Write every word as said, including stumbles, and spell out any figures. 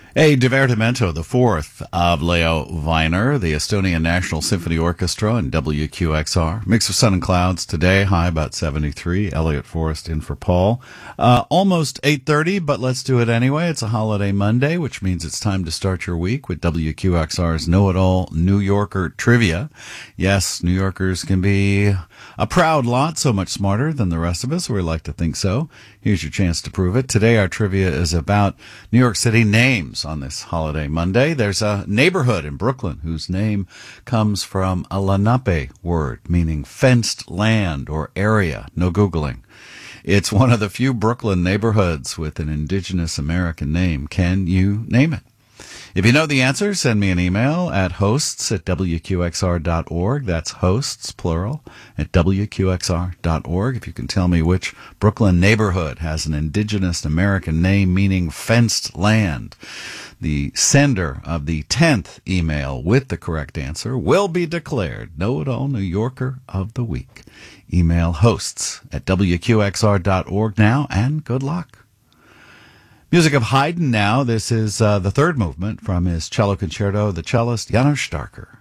A divertimento, the fourth of Leo Weiner, the Estonian National Symphony Orchestra, and W Q X R. Mix of sun and clouds today, high about seventy-three. Elliot Forrest in for Paul. Uh, almost eight thirty, but let's do it anyway. It's a holiday Monday, which means it's time to start your week with W Q X R's Know-It-All New Yorker Trivia. Yes, New Yorkers can be a proud lot, so much smarter than the rest of us. We like to think so. Here's your chance to prove it. Today our trivia is about New York City names on this holiday Monday. There's a neighborhood in Brooklyn whose name comes from a Lenape word, meaning fenced land or area. No Googling. It's one of the few Brooklyn neighborhoods with an indigenous American name. Can you name it? If you know the answer, send me an email at hosts at W Q X R dot org. That's hosts, plural, at W Q X R dot org. If you can tell me which Brooklyn neighborhood has an indigenous American name meaning fenced land, the sender of the tenth email with the correct answer will be declared Know-It-All New Yorker of the Week. Email hosts at W Q X R dot org now, and good luck. Music of Haydn now. This is uh, the third movement from his cello concerto, the cellist Janos Starker.